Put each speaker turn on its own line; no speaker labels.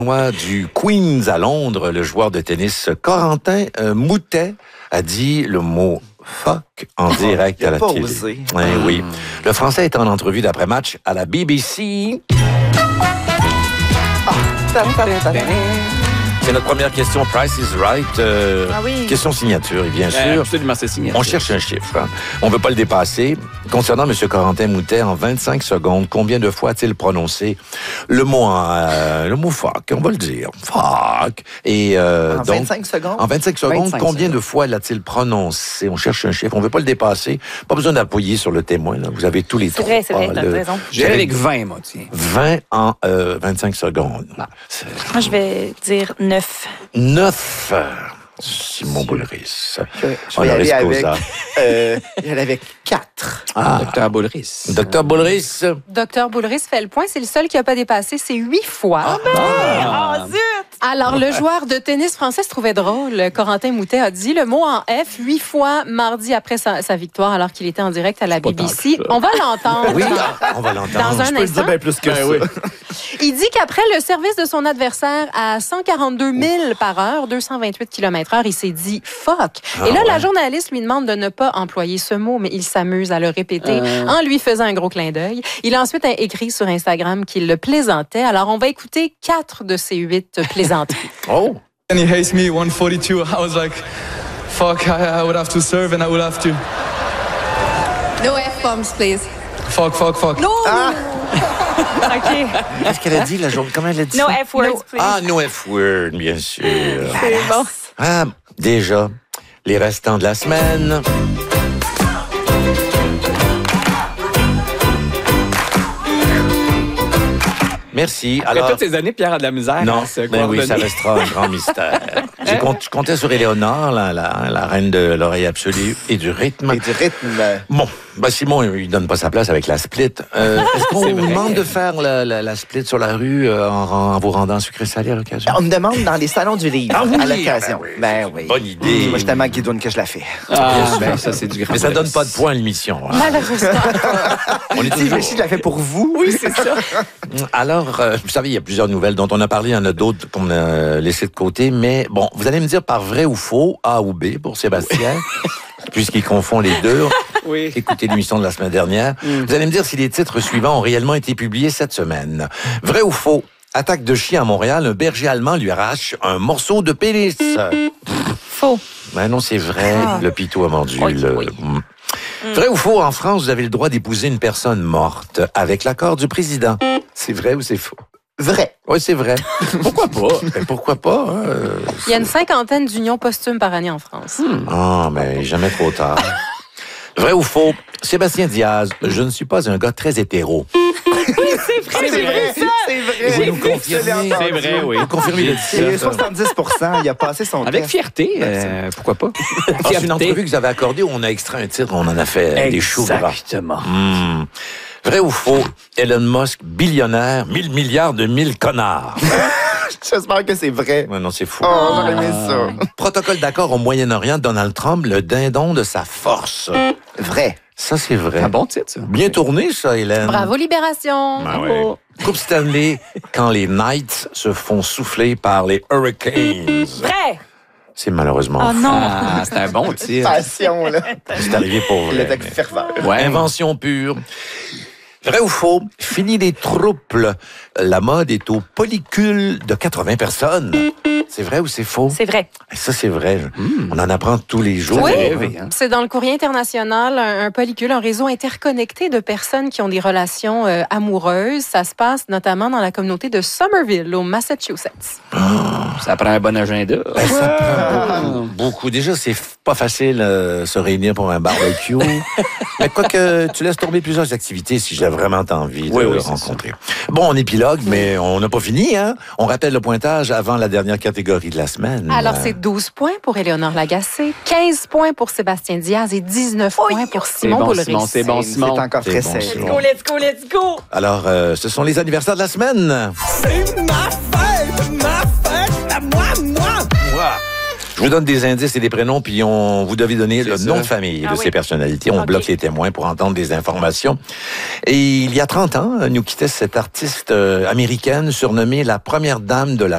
Du Queens à Londres, le joueur de tennis Corentin Moutet a dit le mot fuck en direct à la télé. Oui. Le Français est en entrevue d'après-match à la BBC. C'est notre première question, Price is Right. Question signature, bien sûr.
Absolument, c'est signature.
On cherche un chiffre. Hein. On ne veut pas le dépasser. Concernant M. Corentin Moutet, en 25 secondes, combien de fois a-t-il prononcé le mot fuck? On va le dire. Fuck. Et,
en 25 secondes?
En 25 secondes, combien de fois l'a-t-il prononcé? On cherche un chiffre. On ne veut pas le dépasser. Pas besoin d'appuyer sur le témoin. Là. Vous avez tous les trois.
C'est vrai, t'as raison.
J'irai avec 20, moi, tiens.
20 en 25 secondes.
Moi, je vais dire 9.
9. Simon Boulris.
Je vais aller avec 4.
Docteur Boulris.
Docteur Boulris.
Docteur Boulris fait le point. C'est le seul qui n'a pas dépassé. C'est 8 fois.
Zut!
Alors, le joueur de tennis français se trouvait drôle. Corentin Moutet a dit le mot en F 8 fois mardi après sa victoire alors qu'il était en direct à la BBC. On va l'entendre.
Oui, on va l'entendre.
Dans un
Je peux le
instant.
dire bien plus que ça.
Oui.
Il dit qu'après le service de son adversaire à 142 000 par heure, 228 km/h, il s'est dit « fuck ». Et là, la journaliste lui demande de ne pas employer ce mot, mais il s'amuse à le répéter en lui faisant un gros clin d'œil. Il a ensuite écrit sur Instagram qu'il le plaisantait. Alors, on va écouter 4 de ces 8 plaisanteries.
Oh!
And he hates me 142. I was like, fuck, I would have to serve and I would have to.
No F-bombs, please.
Fuck.
No!
OK.
Qu'est-ce qu'elle a dit, la journée? Comment elle a dit
No
ça?
F-words, please.
Ah, no F-word, bien sûr.
C'est bon.
Ah, déjà, les restants de la semaine. Merci.
Après toutes ces années, Pierre a de la misère.
Non,
à se
ben oui, ça
coordonner.
restera un grand mystère. Je comptais sur Éléonore, la reine de l'oreille absolue et du rythme.
Et du rythme.
Bon, Simon, il donne pas sa place avec la split. Est-ce qu'on vous demande de faire la split sur la rue en vous rendant sucré-salé à l'occasion?
On me demande dans les salons du livre,
Ah oui,
à l'occasion.
ben oui. Bonne idée.
Moi, je suis tellement guidoune que je la fais.
Ça, c'est du grand.
Mais ça donne pas de points à l'émission. Hein.
Malheureusement.
On est
Si,
toujours...
je la fais pour vous.
Oui, c'est ça.
Alors, vous savez, il y a plusieurs nouvelles dont on a parlé, il y en a d'autres qu'on a laissées de côté, mais bon, vous allez me dire par vrai ou faux, A ou B pour Sébastien, puisqu'il confond les deux.
Oui.
Écoutez l'émission de la semaine dernière. Vous allez me dire si les titres suivants ont réellement été publiés cette semaine. Vrai ou faux? Attaque de chien à Montréal, un berger allemand lui arrache un morceau de pénis.
Faux.
Ben non, c'est vrai, le pitou a mordu.
Oui.
Vrai ou faux, en France, vous avez le droit d'épouser une personne morte avec l'accord du président. C'est vrai ou c'est faux?
Vrai.
Oui, c'est vrai. Pourquoi pas? Ben, pourquoi pas? Hein?
Il y a une 50aine d'unions posthumes par année en France.
Ah, mais jamais trop tard. Vrai ou faux? Sébastien Diaz, je ne suis pas un gars très hétéro.
C'est vrai.
Vous nous confirmez?
C'est vrai, oui.
Vous confirmez le
C'est
titre?
70%. Il a passé son
Avec
test.
fierté, pourquoi pas?
C'est une entrevue que vous avez accordée où on a extrait un titre, on en a fait des choux gras.
Exactement.
Vrai ou faux? Elon Musk, billionnaire, 1000 milliards de 1000 connards.
J'espère que c'est vrai.
Ouais, non, c'est faux.
Oh, j'aurais aimé ça.
Protocole d'accord au Moyen-Orient, Donald Trump, le dindon de sa force.
Vrai.
Ça, c'est vrai.
Un bon titre, ça.
Bien tourné, ça, Hélène.
Bravo, Libération.
Ben ouais. Coupe Stanley, quand les Knights se font souffler par les Hurricanes.
Vrai.
C'est malheureusement
Oh
faux.
non.
Ah, c'est un bon titre.
Passion, là.
C'est arrivé pour vrai.
Le texte ferveur.
Ouais.
Invention pure. Vrai ou faux? Fini les troubles. La mode est aux polycules de 80 personnes. C'est vrai ou c'est faux?
C'est vrai.
Ça, c'est vrai. On en apprend tous les jours.
Oui,
rêver, hein.
c'est dans le Courrier international, un polycule, un réseau interconnecté de personnes qui ont des relations amoureuses. Ça se passe notamment dans la communauté de Somerville, au Massachusetts.
Ça prend un bon agenda.
Ben, ça prend beaucoup. Déjà, c'est pas facile se réunir pour un barbecue. Mais quoique, tu laisses tomber plusieurs activités si j'ai vraiment envie de le rencontrer. Bon, on épilogue, mais on n'a pas fini. Hein? On rappelle le pointage avant la dernière catégorie de la semaine.
Alors, c'est 12 points pour Éléonore Lagacé, 15 points pour Sébastien Diaz et 19 points pour Simon Boulris.
C'est bon, Simon.
C'est encore
C'est
très
bon,
serré.
Simon.
Let's go!
Alors, ce sont les anniversaires de la semaine.
C'est ma fête, à moi.
Je vous donne des indices et des prénoms, puis vous devez donner le nom de famille de ces personnalités. On bloque les témoins pour entendre des informations. Et il y a 30 ans, nous quittait cette artiste américaine surnommée la première dame de la